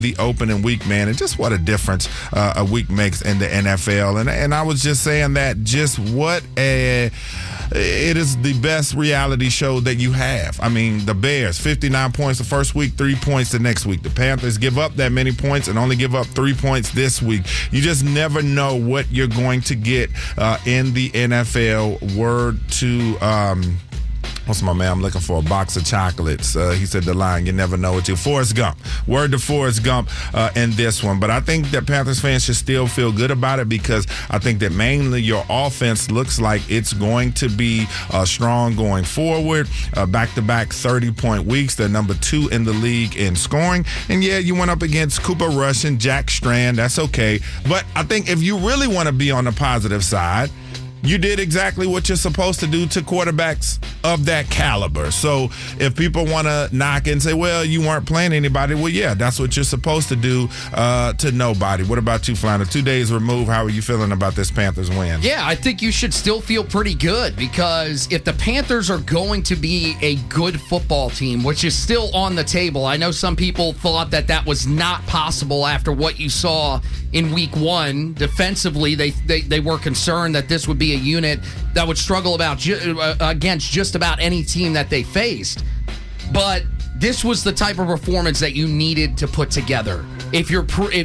the opening week, man, and just what a difference a week makes in the NFL. And I was just saying that just it is the best reality show that you have. I mean, the Bears, 59 points the first week, 3 points the next week. The Panthers give up that many points and only give up 3 points this week. You just never know what you're going to get in the NFL. Word to what's my man? I'm looking for a box of chocolates. He said the line, you never know what you. Forrest Gump. Word to Forrest Gump in this one. But I think that Panthers fans should still feel good about it because I think that mainly your offense looks like it's going to be strong going forward. Back-to-back 30-point weeks. They're number 2 in the league in scoring. And, yeah, you went up against Cooper Rush and Jack Strand. That's okay. But I think if you really want to be on the positive side, you did exactly what you're supposed to do to quarterbacks of that caliber. So if people want to knock and say, well, you weren't playing anybody, well, yeah, that's what you're supposed to do to nobody. What about you, Flounder? 2 days removed, how are you feeling about this Panthers win? Yeah, I think you should still feel pretty good because if the Panthers are going to be a good football team, which is still on the table, I know some people thought that was not possible after what you saw in week 1. Defensively, they were concerned that this would be a unit that would struggle against just about any team that they faced. But this was the type of performance that you needed to put together. If you're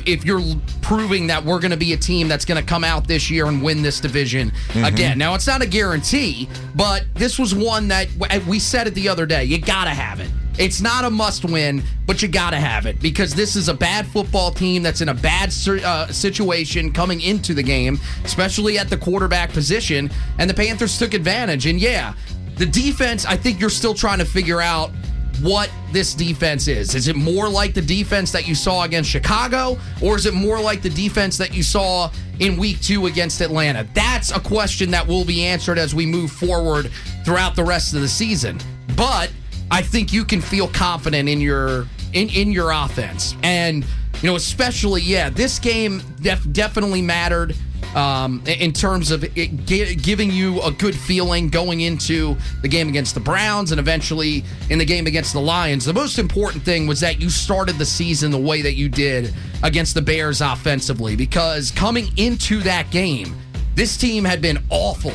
proving that we're going to be a team that's going to come out this year and win this division again. Now, it's not a guarantee, but this was one that we said it the other day. You got to have it. It's not a must-win, but you got to have it because this is a bad football team that's in a bad situation coming into the game, especially at the quarterback position, and the Panthers took advantage. And, yeah, the defense, I think you're still trying to figure out what this defense is. Is it more like the defense that you saw against Chicago, or is it more like the defense that you saw in week 2 against Atlanta? That's a question that will be answered as we move forward throughout the rest of the season. But I think you can feel confident in your offense. And, you know, especially, this game definitely mattered in terms of it giving you a good feeling going into the game against the Browns and eventually in the game against the Lions. The most important thing was that you started the season the way that you did against the Bears offensively, because coming into that game, this team had been awful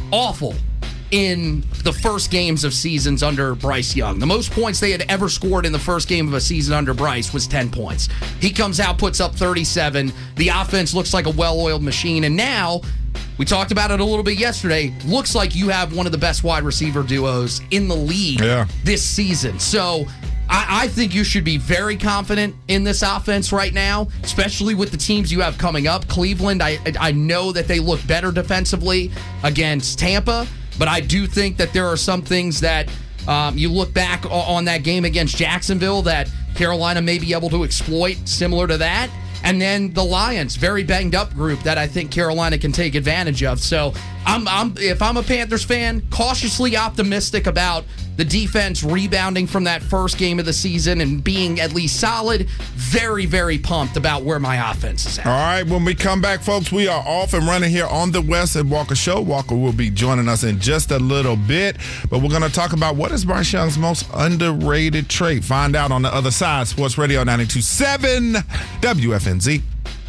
in the first games of seasons under Bryce Young. The most points they had ever scored in the first game of a season under Bryce was 10 points. He comes out, puts up 37. The offense looks like a well-oiled machine. And now, we talked about it a little bit yesterday, looks like you have one of the best wide receiver duos in the league this season. So I think you should be very confident in this offense right now, especially with the teams you have coming up. Cleveland, I know that they look better defensively against Tampa, but I do think that there are some things that you look back on that game against Jacksonville that Carolina may be able to exploit similar to that. And then the Lions, very banged up group that I think Carolina can take advantage of. So if I'm a Panthers fan, cautiously optimistic about the defense rebounding from that first game of the season and being at least solid. Very, very pumped about where my offense is at. All right, when we come back, folks, we are off and running here on the Wes and Walker Show. Walker will be joining us in just a little bit, but we're going to talk about what is Bryce Young's most underrated trait. Find out on the other side. Sports Radio 92.7 WFNZ.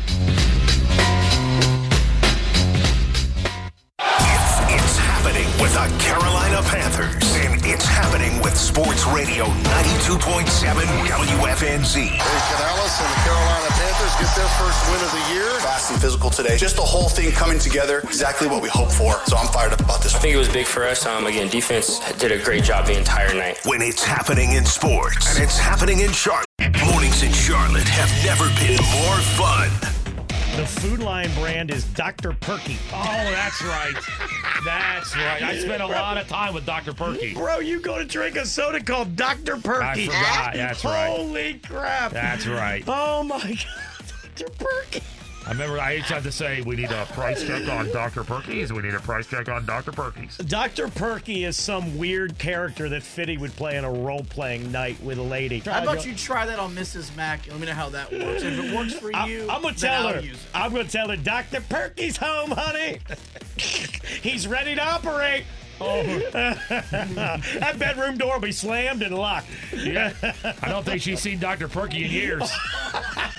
It's happening with the Carolina Panthers, and it's happening with Sports Radio 92.7 WFNZ. There's Canales and the Carolina Panthers get their first win of the year. Fast and physical today. Just the whole thing coming together, exactly what we hoped for. So I'm fired up about this. I think it was big for us. Again, defense did a great job the entire night. When it's happening in sports, and it's happening in Charlotte. Mornings in Charlotte have never been more fun. The Food Lion brand is Dr. Perky. Oh, that's right. That's right. I spent a lot of time with Dr. Perky. Bro, you go to drink a soda called Dr. Perky. I forgot. That's right. Holy crap. That's right. Oh, my God. Dr. Perky. I remember I used to have to say, we need a price check on Dr. Perky's. We need a price check on Dr. Perky's. Dr. Perky is some weird character that Fitty would play in a role-playing night with a lady. How about you try that on Mrs. Mack? Let me know how that works. If it works for you, I'm going to tell her. I'm going to tell her, Dr. Perky's home, honey. He's ready to operate. Oh. That bedroom door will be slammed and locked. Yeah. I don't think she's seen Dr. Perky in years.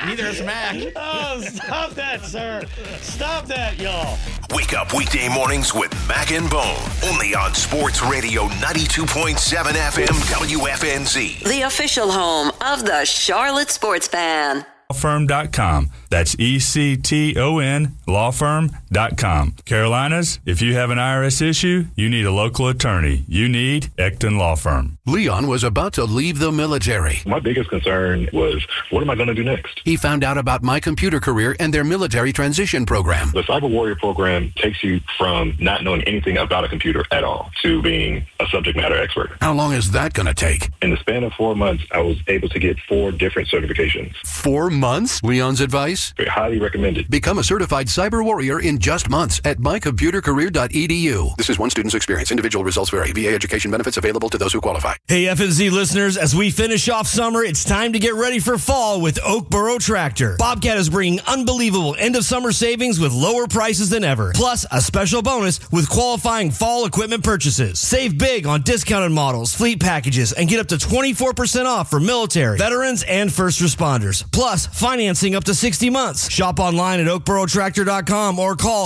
Neither is Mac. Oh, stop that, sir. Stop that, y'all. Wake up weekday mornings with Mac and Bone. Only on Sports Radio 92.7 FM WFNZ. The official home of the Charlotte Sports Fan. Lawfirm.com. That's ECTON lawfirm.com. Carolinas, if you have an IRS issue, you need a local attorney. You need Ecton Law Firm. Leon was about to leave the military. My biggest concern was, what am I going to do next? He found out about My Computer Career and their military transition program. The Cyber Warrior program takes you from not knowing anything about a computer at all to being a subject matter expert. How long is that going to take? In the span of 4 months, I was able to get 4 different certifications. 4 months? Leon's advice? Highly recommended. Become a certified cyber warrior in just months at mycomputercareer.edu. This is one student's experience. Individual results vary. VA education benefits available to those who qualify. Hey, FNZ listeners, as we finish off summer, it's time to get ready for fall with Oakboro Tractor. Bobcat is bringing unbelievable end-of-summer savings with lower prices than ever. Plus, a special bonus with qualifying fall equipment purchases. Save big on discounted models, fleet packages, and get up to 24% off for military, veterans, and first responders. Plus, financing up to 60 months. Shop online at oakborotractor.com or call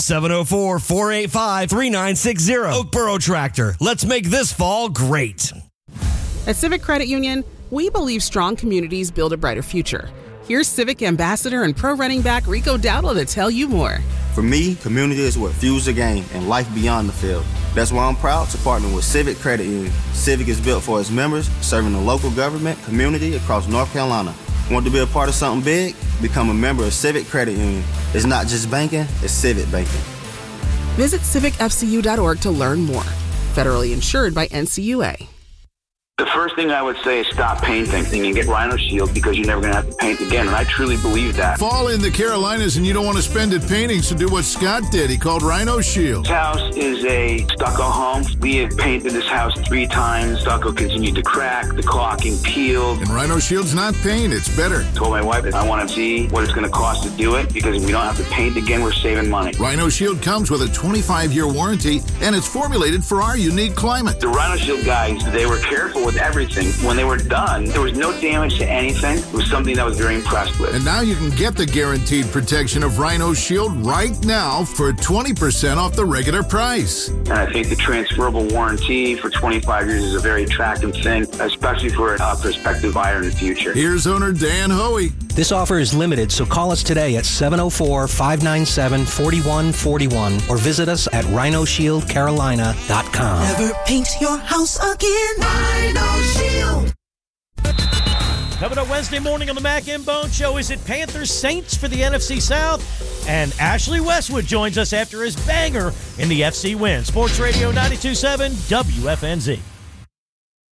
704-485-3960. Oakboro Tractor. Let's make this fall great. At Civic Credit Union, we believe strong communities build a brighter future. Here's Civic Ambassador and pro running back Rico Dowdle to tell you more. For me, community is what fuels the game and life beyond the field. That's why I'm proud to partner with Civic Credit Union. Civic is built for its members, serving the local government community across North Carolina. Want to be a part of something big? Become a member of Civic Credit Union. It's not just banking, it's civic banking. Visit civicfcu.org to learn more. Federally insured by NCUA. The first thing I would say is stop painting and get Rhino Shield because you're never going to have to paint again, and I truly believe that. Fall in the Carolinas and you don't want to spend it painting, so do what Scott did. He called Rhino Shield. This house is a stucco home. We have painted this house 3 times. Stucco continued to crack, the caulking peeled. And Rhino Shield's not paint, it's better. I told my wife that I want to see what it's going to cost to do it because if we don't have to paint again, we're saving money. Rhino Shield comes with a 25-year warranty, and it's formulated for our unique climate. The Rhino Shield guys, they were careful with everything. When they were done, there was no damage to anything. It was something that I was very impressed with. And now you can get the guaranteed protection of Rhino Shield right now for 20% off the regular price. And I think the transferable warranty for 25 years is a very attractive thing, especially for a prospective buyer in the future. Here's owner Dan Hoey. This offer is limited, so call us today at 704-597-4141 or visit us at rhinoshieldcarolina.com. Never paint your house again. Rhino Shield. Coming up Wednesday morning on the Mac and Bone Show, is it Panthers Saints for the NFC South? And Ashley Westwood joins us after his banger in the FC win. Sports Radio 92.7 WFNZ.